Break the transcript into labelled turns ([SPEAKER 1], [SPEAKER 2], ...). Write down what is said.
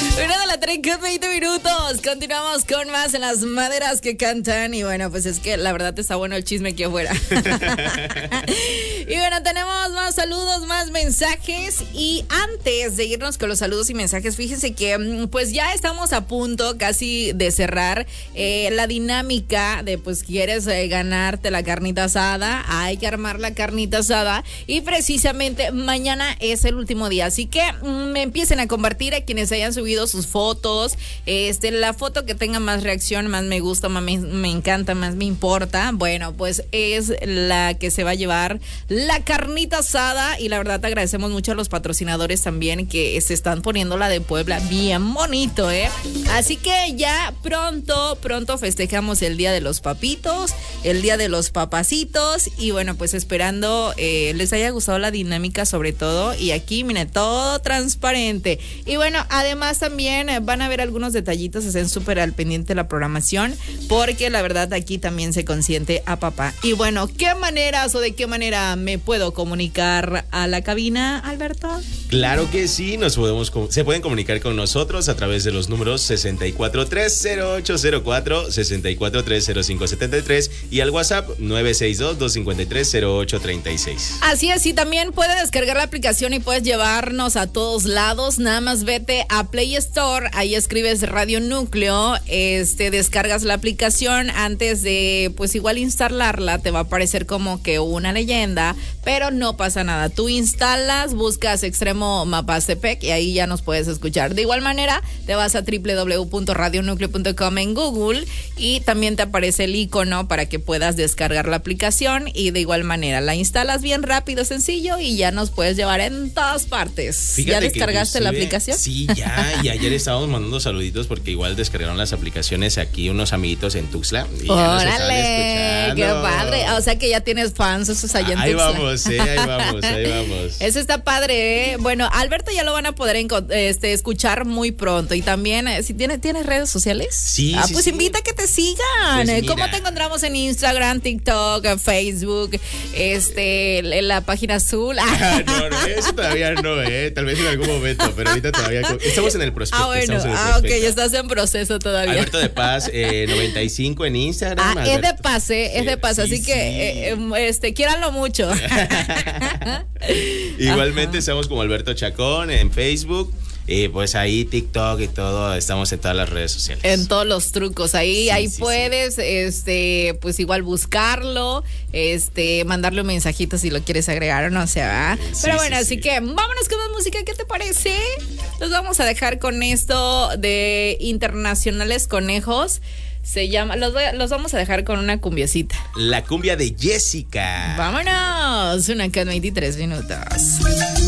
[SPEAKER 1] 20 minutos. Continuamos con más en las maderas que cantan. Y bueno, pues es que la verdad está bueno el chisme aquí afuera. Y bueno, tenemos más saludos, más mensajes. Y antes de irnos con los saludos y mensajes, fíjense que pues ya estamos a punto casi de cerrar la dinámica de pues quieres ganarte la carnita asada. Hay que armar la carnita asada. Y precisamente mañana es el último día. Así que me empiecen a compartir a quienes hayan subido sus fotos. La foto que tenga más reacción, más me gusta, más me encanta, más me importa. Bueno, pues es la que se va a llevar la carnita asada. Y la verdad te agradecemos mucho a los patrocinadores también que se están poniendo la de Puebla bien bonito, Así que ya pronto festejamos el día de los papitos, el día de los papacitos. Y bueno, pues esperando les haya gustado la dinámica sobre todo. Y aquí, miren, todo transparente. Y bueno, además también van a ver algunos detallitos, estén súper al pendiente de la programación, porque la verdad aquí también se consiente a papá. Y bueno, ¿qué maneras o de qué manera me puedo comunicar a la cabina, Alberto?
[SPEAKER 2] Claro que sí, se pueden comunicar con nosotros a través de los números 6430804, 6430573 y al WhatsApp 962-253-0836.
[SPEAKER 1] Así es, y también puedes descargar la aplicación y puedes llevarnos a todos lados. Nada más vete a Play Store, ahí escribes Radio Núcleo, descargas la aplicación. Antes de pues igual instalarla te va a aparecer como que una leyenda, pero no pasa nada. Tú instalas, buscas Extremo Mapastepec y ahí ya nos puedes escuchar. De igual manera te vas a www.radionúcleo.com en Google y también te aparece el icono para que puedas descargar la aplicación, y de igual manera la instalas bien rápido, sencillo, y ya nos puedes llevar en todas partes.
[SPEAKER 2] Fíjate,
[SPEAKER 1] ¿ya descargaste la aplicación?
[SPEAKER 2] Sí, ya, y ayer estábamos mandando saluditos porque igual descargaron las aplicaciones aquí unos amiguitos en Tuxtla.
[SPEAKER 1] ¡Órale! ¡Qué padre! O sea que ya tienes fans esos allá en Tuxtla.
[SPEAKER 2] Ahí vamos.
[SPEAKER 1] Eso está padre, Bueno, Alberto ya lo van a poder escuchar muy pronto. Y también, si ¿tienes redes sociales?
[SPEAKER 2] Sí,
[SPEAKER 1] pues
[SPEAKER 2] sí.
[SPEAKER 1] invita a que te sigan.
[SPEAKER 2] Pues
[SPEAKER 1] ¿Cómo te encontramos en Instagram, TikTok, Facebook, en la página azul?
[SPEAKER 2] No, eso todavía no, tal vez en algún momento, pero ahorita todavía estamos en el prospecto.
[SPEAKER 1] Bueno, ok, estás en proceso todavía.
[SPEAKER 2] Alberto de Paz 95 en Instagram.
[SPEAKER 1] Es de Paz, es de Paz, así que quiéranlo mucho.
[SPEAKER 2] Igualmente estamos como Alberto Chacón en Facebook. Pues ahí TikTok y todo, estamos en todas las redes sociales.
[SPEAKER 1] En todos los trucos, ahí puedes, pues igual buscarlo, mandarle un mensajito si lo quieres agregar o no, pero bueno, así que vámonos con más música, ¿qué te parece? Los vamos a dejar con esto de Internacionales Conejos. Se llama, los vamos a dejar con una cumbiecita.
[SPEAKER 2] La cumbia de Jessica.
[SPEAKER 1] Vámonos, una con 23 minutos.